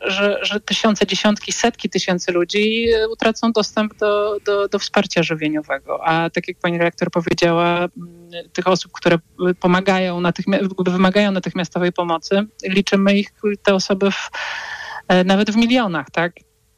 że tysiące, dziesiątki, setki tysięcy ludzi utracą dostęp do wsparcia żywieniowego. A tak jak pani redaktor powiedziała, tych osób, które wymagają natychmiastowej pomocy, liczymy te osoby nawet w milionach, tak?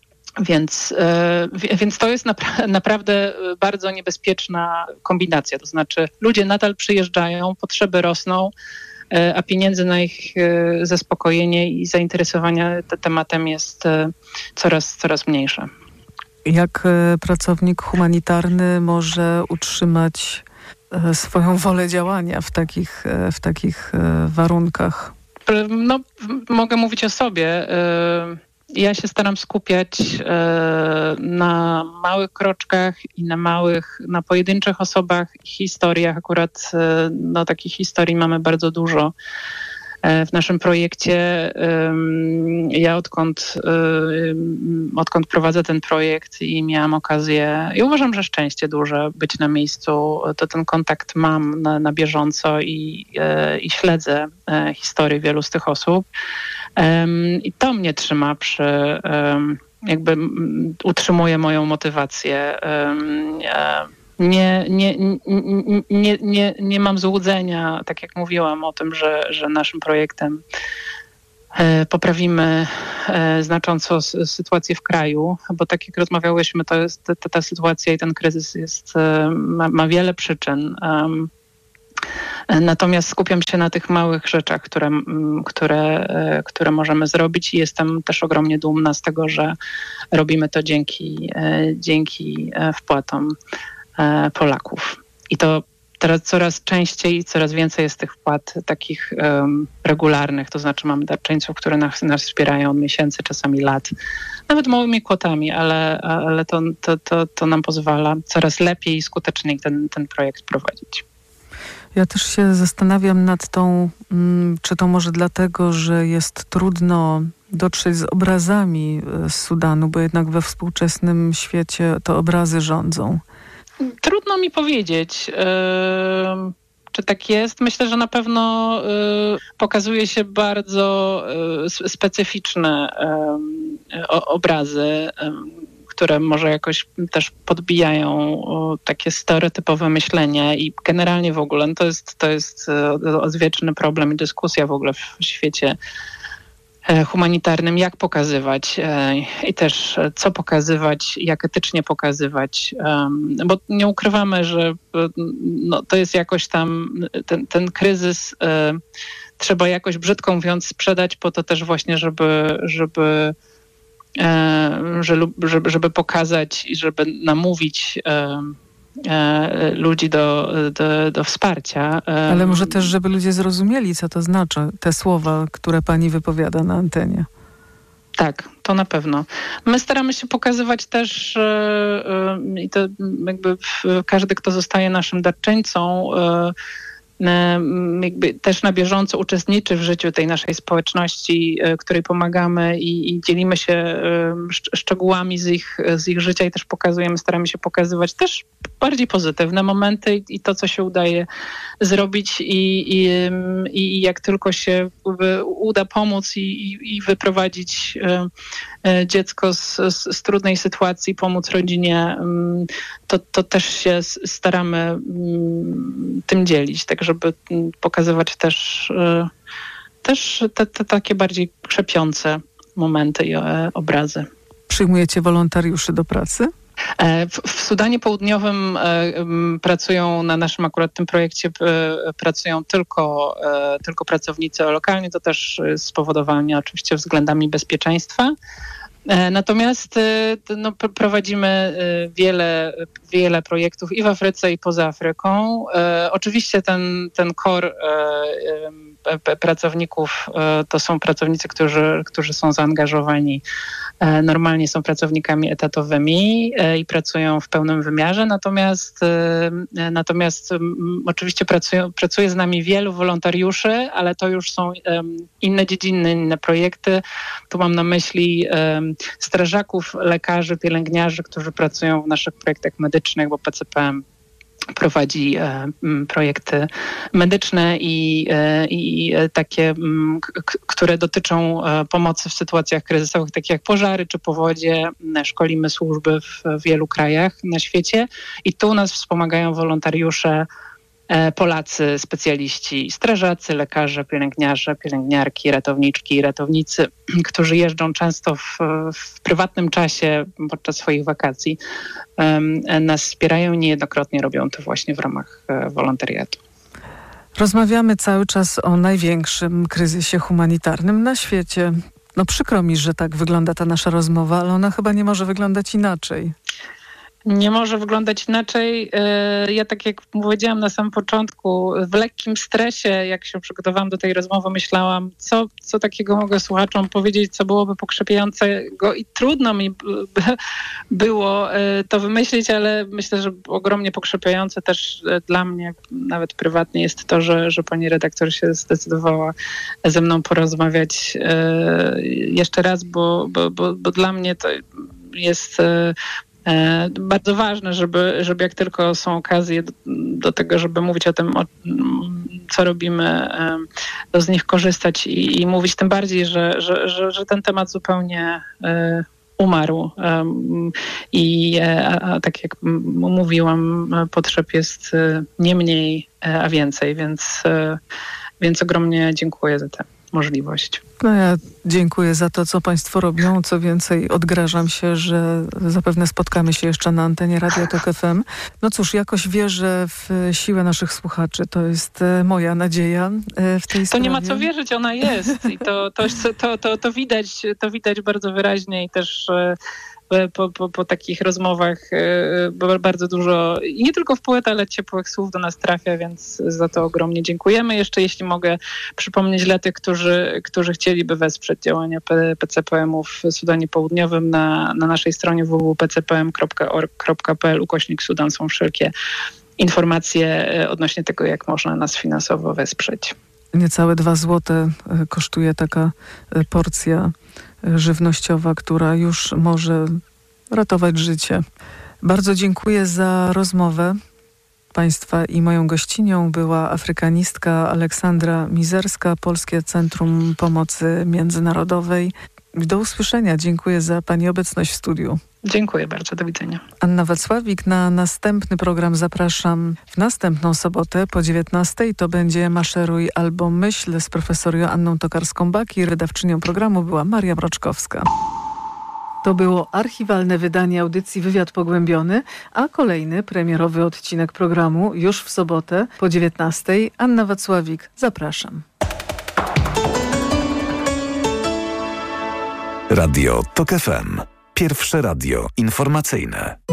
Więc to jest naprawdę bardzo niebezpieczna kombinacja. To znaczy ludzie nadal przyjeżdżają, potrzeby rosną, a pieniędzy na ich zaspokojenie i zainteresowanie tematem jest coraz mniejsze. Jak pracownik humanitarny może utrzymać swoją wolę działania w takich warunkach? No, mogę mówić o sobie. Ja się staram skupiać na małych kroczkach i na pojedynczych osobach i historiach. Akurat takich historii mamy bardzo dużo w naszym projekcie. Ja odkąd prowadzę ten projekt i miałam okazję, i uważam, że szczęście duże być na miejscu, to ten kontakt mam na bieżąco i śledzę historię wielu z tych osób. I to mnie trzyma utrzymuje moją motywację. Nie mam złudzenia, tak jak mówiłam o tym, że naszym projektem poprawimy znacząco sytuację w kraju, bo tak jak rozmawiałyśmy, to jest ta sytuacja i ten kryzys ma wiele przyczyn. Natomiast skupiam się na tych małych rzeczach, które możemy zrobić i jestem też ogromnie dumna z tego, że robimy to dzięki wpłatom Polaków. I to teraz coraz częściej i coraz więcej jest tych wpłat takich regularnych, to znaczy mamy darczyńców, które nas wspierają od miesięcy, czasami lat, nawet małymi kwotami, ale to nam pozwala coraz lepiej i skuteczniej ten projekt prowadzić. Ja też się zastanawiam nad czy to może dlatego, że jest trudno dotrzeć z obrazami z Sudanu, bo jednak we współczesnym świecie to obrazy rządzą. Trudno mi powiedzieć, czy tak jest. Myślę, że na pewno pokazuje się bardzo specyficzne obrazy, które może jakoś też podbijają takie stereotypowe myślenie i generalnie w ogóle to jest odwieczny problem i dyskusja w ogóle w świecie humanitarnym, jak pokazywać i też co pokazywać, jak etycznie pokazywać, bo nie ukrywamy, że to jest jakoś tam ten kryzys trzeba jakoś, brzydko mówiąc, sprzedać po to też właśnie, żeby pokazać i żeby namówić ludzi do wsparcia. Ale może też, żeby ludzie zrozumieli, co to znaczy, te słowa, które pani wypowiada na antenie. Tak, to na pewno. My staramy się pokazywać też i to jakby każdy, kto zostaje naszym darczyńcą, jakby też na bieżąco uczestniczy w życiu tej naszej społeczności, której pomagamy i dzielimy się szczegółami z ich życia i też staramy się pokazywać też bardziej pozytywne momenty i to, co się udaje zrobić i jak tylko się uda pomóc i wyprowadzić dziecko z trudnej sytuacji, pomóc rodzinie, to też się staramy tym dzielić, tak żeby pokazywać też te takie bardziej krzepiące momenty i obrazy. Przyjmujecie wolontariuszy do pracy? W Sudanie Południowym pracują na naszym akurat tym projekcie pracują tylko pracownicy lokalni, to też spowodowane oczywiście względami bezpieczeństwa. Natomiast prowadzimy wiele projektów i w Afryce, i poza Afryką. Oczywiście ten core pracowników to są pracownicy, którzy są zaangażowani. Normalnie są pracownikami etatowymi i pracują w pełnym wymiarze, natomiast oczywiście pracuje z nami wielu wolontariuszy, ale to już są inne dziedziny, inne projekty. Tu mam na myśli strażaków, lekarzy, pielęgniarzy, którzy pracują w naszych projektach medycznych, bo PCPM prowadzi projekty medyczne i takie, które dotyczą pomocy w sytuacjach kryzysowych, takich jak pożary czy powodzie. Szkolimy służby w wielu krajach na świecie i tu nas wspomagają wolontariusze Polacy, specjaliści, strażacy, lekarze, pielęgniarki, ratowniczki, ratownicy, którzy jeżdżą często w prywatnym czasie podczas swoich wakacji. Nas wspierają i niejednokrotnie robią to właśnie w ramach wolontariatu. Rozmawiamy cały czas o największym kryzysie humanitarnym na świecie. No przykro mi, że tak wygląda ta nasza rozmowa, ale ona chyba nie może wyglądać inaczej. Nie może wyglądać inaczej. Ja, tak jak powiedziałam na samym początku, w lekkim stresie, jak się przygotowałam do tej rozmowy, myślałam, co takiego mogę słuchaczom powiedzieć, co byłoby pokrzepiającego i trudno mi było to wymyślić, ale myślę, że ogromnie pokrzepiające też dla mnie, nawet prywatnie, jest to, że pani redaktor się zdecydowała ze mną porozmawiać jeszcze raz, bo dla mnie to jest bardzo ważne, żeby jak tylko są okazje do tego, żeby mówić o tym, co robimy, to z nich korzystać i mówić, tym bardziej, że ten temat zupełnie umarł. Tak jak mówiłam, potrzeb jest nie mniej, a więcej, więc ogromnie dziękuję za tę możliwość. No ja dziękuję za to, co państwo robią. Co więcej, odgrażam się, że zapewne spotkamy się jeszcze na antenie Radia Tok FM. No cóż, jakoś wierzę w siłę naszych słuchaczy. To jest moja nadzieja w tej sprawie. To nie ma co wierzyć, ona jest. I to widać bardzo wyraźnie i też po takich rozmowach bardzo dużo, i nie tylko wpływ, ale ciepłych słów do nas trafia, więc za to ogromnie dziękujemy. Jeszcze jeśli mogę przypomnieć dla tych, którzy chcieliby wesprzeć działania PCPM-u w Sudanie Południowym, na naszej stronie www.pcpm.org.pl/Sudan są wszelkie informacje odnośnie tego, jak można nas finansowo wesprzeć. Niecałe 2 złote kosztuje taka porcja żywnościowa, która już może ratować życie. Bardzo dziękuję za rozmowę państwa i moją gościnią była afrykanistka Aleksandra Mizerska, Polskie Centrum Pomocy Międzynarodowej. Do usłyszenia. Dziękuję za pani obecność w studiu. Dziękuję bardzo. Do widzenia. Anna Wacławik. Na następny program zapraszam w następną sobotę po 19:00. To będzie Maszeruj albo Myśl z profesor Joanną Tokarską-Baki. Redakczynią programu była Maria Mroczkowska. To było archiwalne wydanie audycji Wywiad Pogłębiony, a kolejny premierowy odcinek programu już w sobotę po 19:00. Anna Wacławik. Zapraszam. Radio Tok FM. Pierwsze radio informacyjne.